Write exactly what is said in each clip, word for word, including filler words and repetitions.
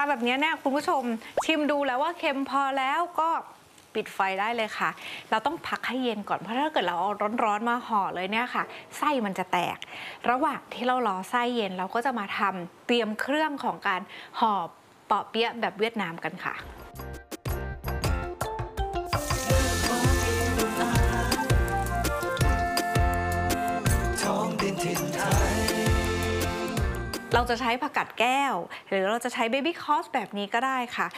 แบบนี้เนี่ยคุณผู้ชมชิมดูแล้วว่าเค็มพอแล้วก็ปิดไฟได้เลยค่ะเราต้องพักให้เย็นก่อนเพราะถ้าเกิดเราเอาร้อนๆมาห่อเลยเนี่ยค่ะไส้มันจะแตกระหว่างที่เรารอไส้เย็นเราก็จะมาทำเตรียมเครื่องของการห่อเปาะเปี๊ยะแบบเวียดนามกันค่ะเราจะใช้ผักกาดแก้วหรือเราจะใช้เบบี้คอสแบบนี้ก็ได้ค่ะ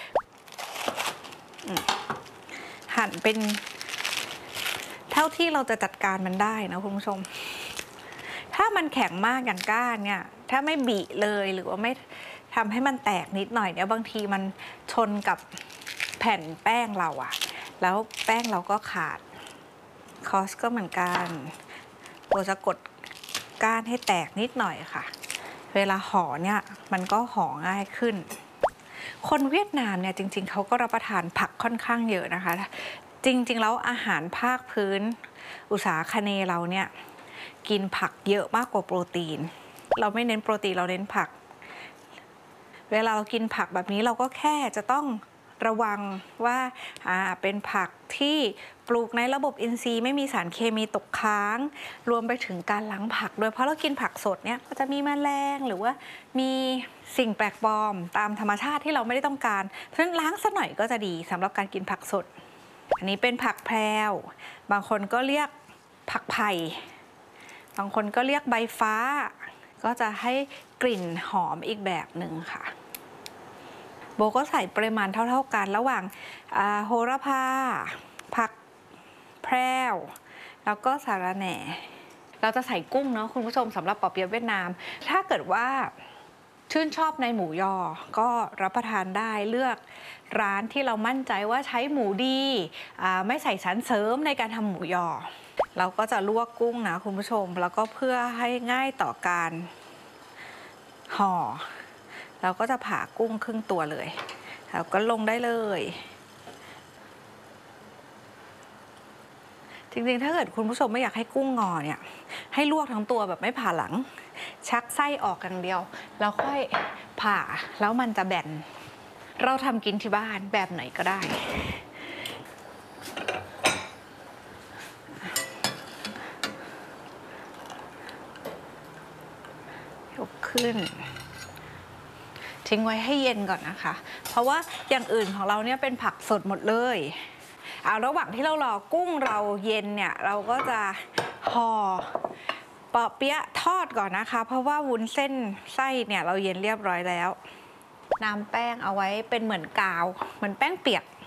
หั่นเป็นเท่าที่เราจะจัดการมันได้นะคุณผู้ชมถ้ามันแข็งมากอย่างก้านเนี่ยถ้าไม่บีเลยหรือว่าไม่ทำให้มันแตกนิดหน่อยเนี่ยบางทีมันชนกับแผ่นแป้งเราอะแล้วแป้งเราก็ขาดคอสก็เหมือนกันโบจะกดก้านให้แตกนิดหน่อยค่ะเวลาห่อเนี่ยมันก็ห่อง่ายขึ้นคนเวียดนามเนี่ยจริงๆเขาก็รับประทานผักค่อนข้างเยอะนะคะจริงๆแล้วอาหารภาคพื้นอุตสาคเนย์เราเนี่ยกินผักเยอะมากกว่าโปรตีนเราไม่เน้นโปรตีนเราเน้นผักเวลาเรากินผักแบบนี้เราก็แค่จะต้องระวังว่าอ่าเป็นผักที่ปลูกในระบบอินทรีย์ไม่มีสารเคมีตกค้างรวมไปถึงการล้างผักด้วยเพราะเรากินผักสดเนี่ยก็จะมีแมลงหรือว่ามีสิ่งแปลกปลอมตามธรรมชาติที่เราไม่ได้ต้องการเพราะฉะนั้นล้างสักหน่อยก็จะดีสำหรับการกินผักสดอันนี้เป็นผักแพรวบางคนก็เรียกผักไผ่บางคนก็เรียกใบฟ้าก็จะให้กลิ่นหอมอีกแบบหนึ่งค่ะโบก็ใส่ปริมาณเท่าๆกันระหว่างโหระพาผักแพรวแล้วก็สาระแหน่เราจะใส่กุ้งเนาะคุณผู้ชมสำหรับเปาะเปี๊ยะเวียดนามถ้าเกิดว่าชื่นชอบในหมูยอก็รับประทานได้เลือกร้านที่เรามั่นใจว่าใช้หมูดีไม่ใส่สารเสริมในการทำหมูยอเราก็จะลวกกุ้งนะคุณผู้ชมแล้วก็เพื่อให้ง่ายต่อการห่อเราก็จะผ่ากุ้งครึ่งตัวเลยแล้วก็ลงได้เลยจริงๆถ้าเกิดคุณผู้ชมไม่อยากให้กุ้งงอเนี่ยให้ลวกทั้งตัวแบบไม่ผ่าหลังชักไส้ออกอย่างเดียวแล้วค่อยผ่าแล้วมันจะแบนเราทำกินที่บ้านแบบไหนก็ได้ยกขึ้นทิ้งไว้ให้เย็นก่อนนะคะเพราะว่าอย่างอื่นของเราเนี่ยเป็นผักสดหมดเลยเอาระหว่างที่เรารอกุ้งเราเย็นเนี่ยเราก็จะห่อเปาะเปี๊ยะทอดก่อนนะคะเพราะว่าวุ้นเส้นไส้เนี่ยเราเย็นเรียบร้อยแล้วน้ำแป้งเอาไว้เป็นเหมือนกาวเหมือนแป้งเปียก